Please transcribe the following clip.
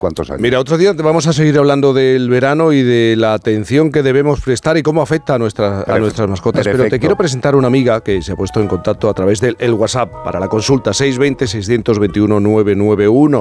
cuántos años. Mira, otro día te vamos a seguir hablando del verano y de la atención que debemos prestar y cómo afecta a nuestras mascotas. Pero te quiero presentar una amiga que se ha puesto en contacto a través del WhatsApp para la consulta 620 621 991.